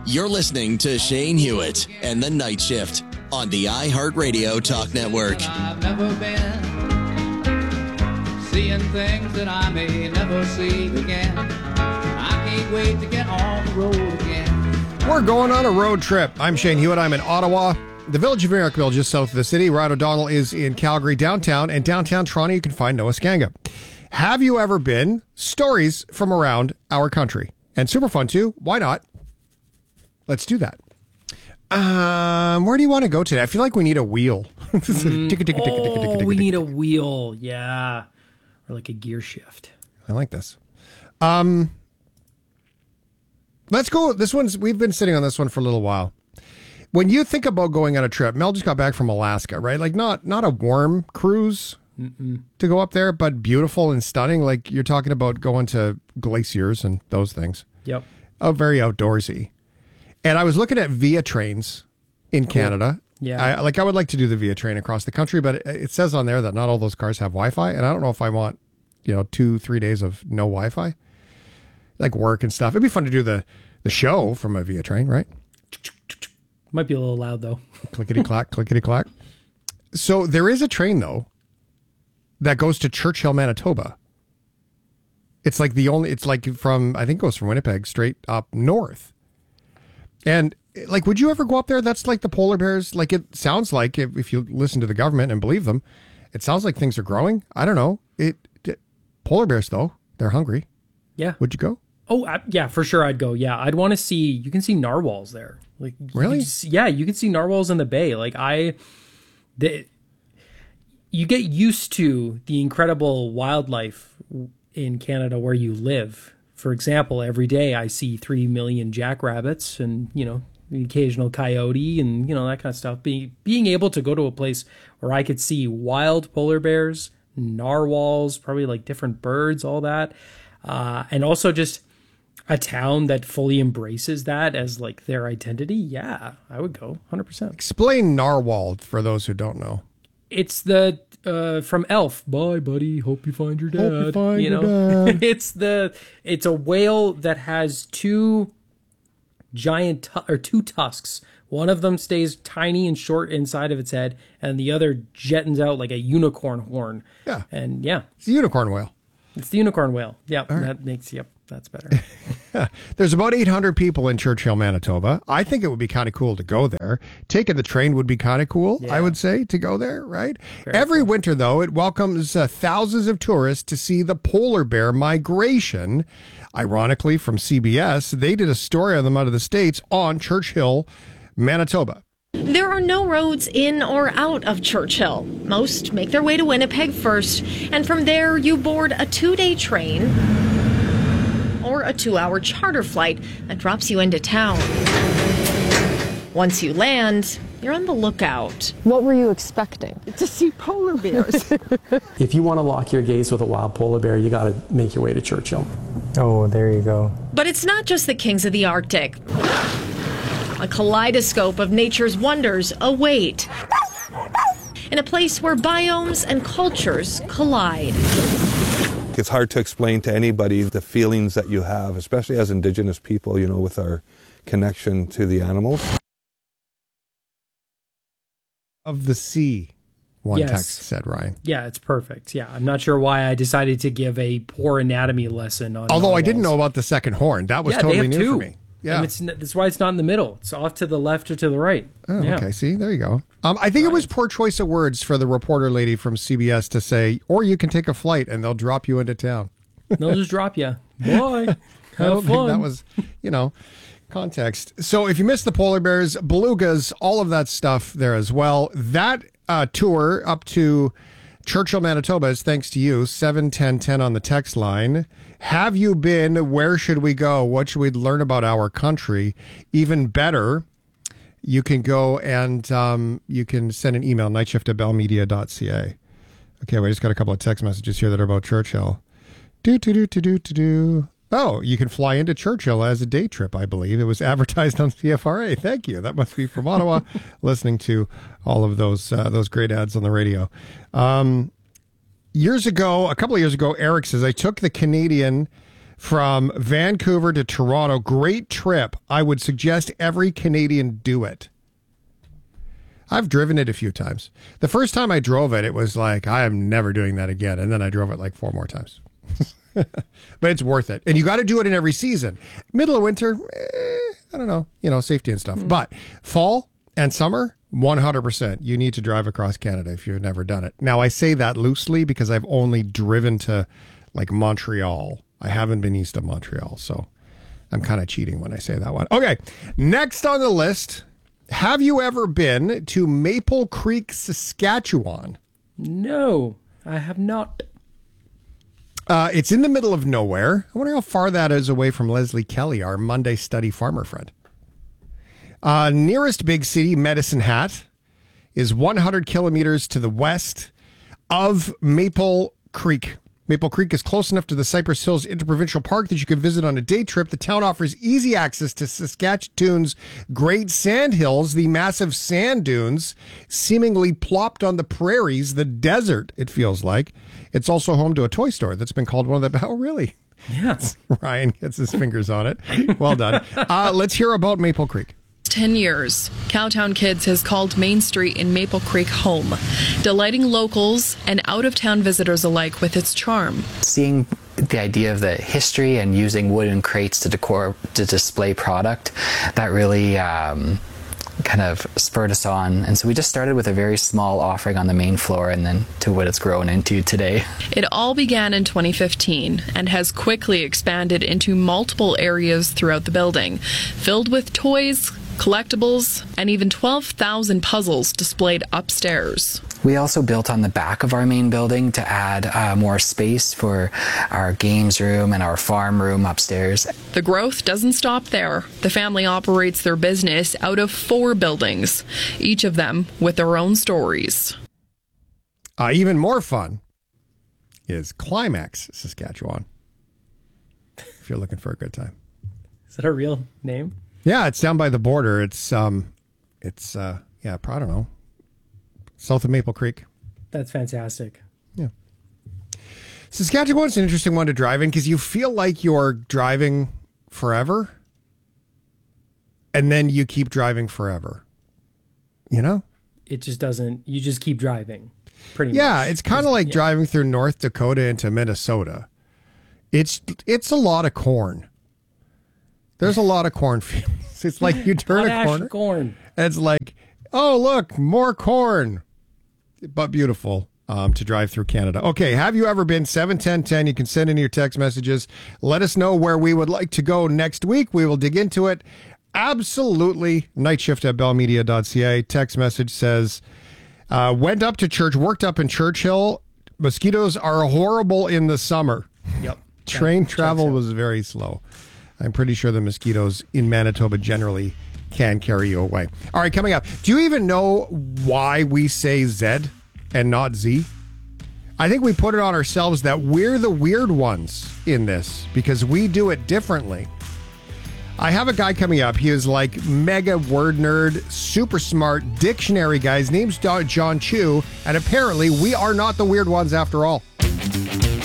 You're listening to Shane Hewitt and the Night Shift on the iHeartRadio Talk Network. I've never been seeing things that I may never see again. I can't wait to get on the road again. We're going on a road trip. I'm Shane Hewitt. I'm in Ottawa, the village of Merrickville, just south of the city. Ryan O'Donnell is in Calgary downtown, and downtown Toronto you can find Noah Skanga. Have you ever been? Stories from around our country. And super fun too. Why not? Let's do that. Where do you want to go today? I feel like we need a wheel. We need a wheel. Yeah. Or like a gear shift. I like this. Let's go. We've been sitting on this one for a little while. When you think about going on a trip, Mel just got back from Alaska, right? Like not a warm cruise to go up there, but beautiful and stunning. Like you're talking about going to glaciers and those things. Yep. Oh, very outdoorsy. And I was looking at Via trains in Canada. Yeah. I would like to do the Via train across the country, but it says on there that not all those cars have Wi-Fi. And I don't know if I want, 2-3 days of no Wi-Fi, like work and stuff. It'd be fun to do the show from a Via train, right? Might be a little loud though. Clickety clack, clickety clack. So there is a train though that goes to Churchill, Manitoba. It's like from, I think it goes from Winnipeg straight up north. And like, would you ever go up there? That's like the polar bears. Like it sounds like if you listen to the government and believe them, it sounds like things are growing. I don't know. Polar bears though, they're hungry. Yeah. Would you go? Oh yeah, for sure I'd go. Yeah. I'd want to see, you can see narwhals there. Like really? You can see narwhals in the bay. Like you get used to the incredible wildlife in Canada where you live. For example, every day I see 3 million jackrabbits and, the occasional coyote and, that kind of stuff. Being able to go to a place where I could see wild polar bears, narwhals, probably like different birds, all that. And also just a town that fully embraces that as like their identity. Yeah, I would go 100%. Explain narwhal for those who don't know. It's the from Elf. Bye, buddy. Hope you find your dad. Hope you find your dad. It's a whale that has two tusks. One of them stays tiny and short inside of its head, and the other jettons out like a unicorn horn. Yeah. And yeah. It's a unicorn whale. It's the unicorn whale. Yep. Right. That's better. There's about 800 people in Churchill, Manitoba. I think it would be kind of cool to go there. Taking the train would be kind of cool, I would say, to go there, right? Every winter, though, it welcomes thousands of tourists to see the polar bear migration. Ironically, from CBS, they did a story on them out of the States on Churchill, Manitoba. There are no roads in or out of Churchill. Most make their way to Winnipeg first, and from there you board a 2-day train or a 2-hour charter flight that drops you into town. Once you land, you're on the lookout. What were you expecting? To see polar bears. If you want to lock your gaze with a wild polar bear, you got to make your way to Churchill. Oh, there you go. But it's not just the kings of the Arctic. A kaleidoscope of nature's wonders await in a place where biomes and cultures collide. It's hard to explain to anybody the feelings that you have, especially as Indigenous people, with our connection to the animals. Of the sea, one text said, Ryan. Yeah, it's perfect. Yeah, I'm not sure why I decided to give a poor anatomy lesson on Although narwhals. I didn't know about the second horn. That was totally new for me. Yeah. And that's why it's not in the middle. It's off to the left or to the right. Oh, okay. See, there you go. I think it was poor choice of words for the reporter lady from CBS to say, or you can take a flight and they'll drop you into town. They'll just drop you. Bye. Have fun. That was, context. So if you missed the polar bears, belugas, all of that stuff there as well. That tour up to Churchill, Manitoba is thanks to you. 71010 on the text line. Have you been? Where should we go? What should we learn about our country? Even better, you can go and you can send an email, nightshift@bellmedia.ca. Okay, we just got a couple of text messages here that are about Churchill. Oh, you can fly into Churchill as a day trip, I believe. It was advertised on CFRA. Thank you. That must be from Ottawa, listening to all of those great ads on the radio. A couple of years ago, Eric says, I took the Canadian from Vancouver to Toronto. Great trip. I would suggest every Canadian do it. I've driven it a few times. The first time I drove it, it was like, I am never doing that again. And then I drove it like 4 more times. But it's worth it. And you got to do it in every season. Middle of winter, I don't know, safety and stuff. But fall and summer, 100%. You need to drive across Canada if you've never done it. Now, I say that loosely because I've only driven to like Montreal. I haven't been east of Montreal. So I'm kind of cheating when I say that one. Okay, next on the list. Have you ever been to Maple Creek, Saskatchewan? No, I have not. It's in the middle of nowhere. I wonder how far that is away from Leslie Kelly, our Monday study farmer friend. Nearest big city, Medicine Hat, is 100 kilometers to the west of Maple Creek. Maple Creek is close enough to the Cypress Hills Interprovincial Park that you can visit on a day trip. The town offers easy access to Saskatchewan's Great Sand Hills, the massive sand dunes seemingly plopped on the prairies, the desert, it feels like. It's also home to a toy store that's been called one of the... Oh, really? Yes. Ryan gets his fingers on it. Well done. Let's hear about Maple Creek. 10 years, Cowtown Kids has called Main Street in Maple Creek home, delighting locals and out-of-town visitors alike with its charm. Seeing the idea of the history and using wooden crates to display product, that really kind of spurred us on. And so we just started with a very small offering on the main floor and then to what it's grown into today. It all began in 2015 and has quickly expanded into multiple areas throughout the building, filled with toys, collectibles, and even 12,000 puzzles displayed upstairs. We also built on the back of our main building to add more space for our games room and our farm room upstairs. The growth doesn't stop there. The family operates their business out of 4 buildings, each of them with their own stories. Even more fun is Climax, Saskatchewan, if you're looking for a good time. Is that a real name? Yeah, it's down by the border. It's I don't know, south of Maple Creek. That's fantastic. Yeah. Saskatchewan's an interesting one to drive in because you feel like you're driving forever and then you keep driving forever. You know? It just doesn't, you just keep driving pretty much. Yeah, it's kind of like driving through North Dakota into Minnesota. It's a lot of corn. There's a lot of cornfields. It's like you turn a corner. Corn. And it's like, oh, look, more corn. But beautiful to drive through Canada. Okay, have you ever been 71010? You can send in your text messages. Let us know where we would like to go next week. We will dig into it. Absolutely. Nightshift@bellmedia.ca. Text message says, went up to church, worked up in Churchill. Mosquitoes are horrible in the summer. Yep. Train travel was very slow. I'm pretty sure the mosquitoes in Manitoba generally can carry you away. All right, coming up. Do you even know why we say Z and not Z? I think we put it on ourselves that we're the weird ones in this because we do it differently. I have a guy coming up. He is like mega word nerd, super smart dictionary guy. His name's John Chu, and apparently we are not the weird ones after all.